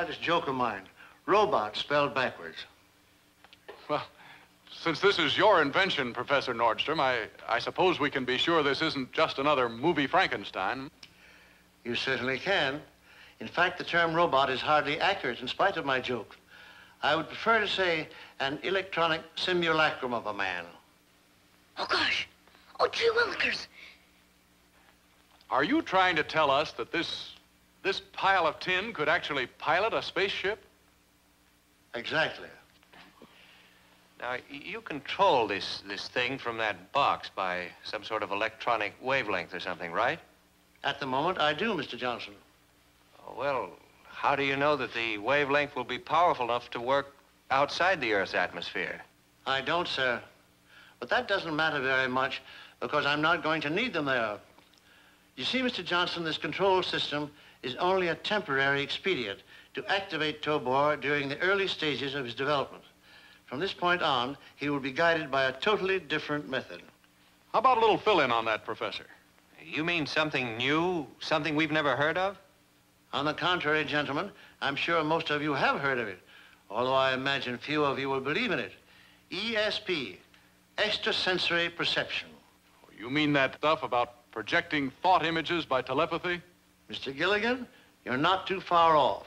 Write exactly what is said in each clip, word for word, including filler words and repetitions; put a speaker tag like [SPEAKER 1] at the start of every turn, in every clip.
[SPEAKER 1] about this joke of mine? Robot spelled backwards.
[SPEAKER 2] Well, since this is your invention, Professor Nordstrom, I, I suppose we can be sure this isn't just another movie Frankenstein.
[SPEAKER 1] You certainly can. In fact, the term robot is hardly accurate in spite of my joke. I would prefer to say an electronic simulacrum of a man.
[SPEAKER 3] Oh, gosh. Oh, gee willikers.
[SPEAKER 2] Are you trying to tell us that this, this pile of tin could actually pilot a spaceship?
[SPEAKER 1] Exactly.
[SPEAKER 4] Now, you control this, this thing from that box by some sort of electronic wavelength or something, right?
[SPEAKER 1] At the moment, I do, Mister Johnson.
[SPEAKER 4] Oh, well, how do you know that the wavelength will be powerful enough to work outside the Earth's atmosphere?
[SPEAKER 1] I don't, sir. But that doesn't matter very much because I'm not going to need them there. You see, Mister Johnson, this control system is only a temporary expedient to activate Tobor during the early stages of his development. From this point on, he will be guided by a totally different method.
[SPEAKER 2] How about a little fill-in on that, Professor?
[SPEAKER 4] You mean something new, something we've never heard of?
[SPEAKER 1] On the contrary, gentlemen, I'm sure most of you have heard of it, although I imagine few of you will believe in it. E S P, extrasensory perception.
[SPEAKER 2] You mean that stuff about projecting thought images by telepathy?
[SPEAKER 1] Mister Gilligan, you're not too far off.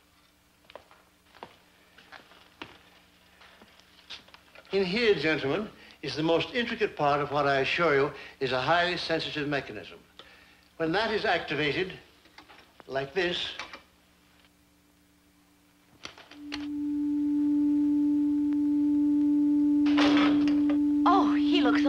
[SPEAKER 1] In here, gentlemen, is the most intricate part of what I assure you is a highly sensitive mechanism. When that is activated, like this,